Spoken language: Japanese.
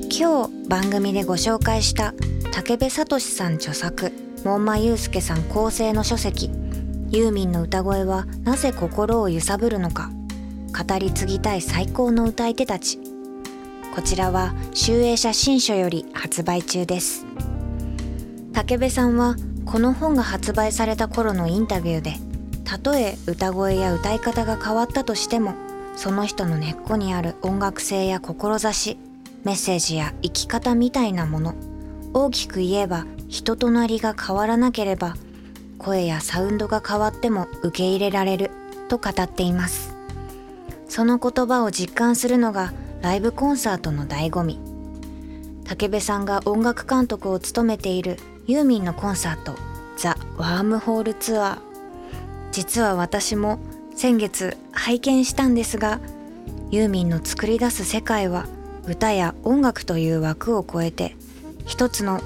今日番組でご紹介した武部聡さん著作、門馬祐介さん構成の書籍、ユーミンの歌声はなぜ心を揺さぶるのか、語り継ぎたい最高の歌い手たち。こちらは集英社新書より発売中です。武部さんはこの本が発売された頃のインタビューで、たとえ歌声や歌い方が変わったとしても、その人の根っこにある音楽性や志、メッセージや生き方みたいなもの、大きく言えば人となりが変わらなければ、声やサウンドが変わっても受け入れられると語っています。その言葉を実感するのがライブコンサートの醍醐味。武部さんが音楽監督を務めているユーミンのコンサート、ザ・ワームホールツアー。実は私も先月拝見したんですが、ユーミンの作り出す世界は歌や音楽という枠を超えて、一つの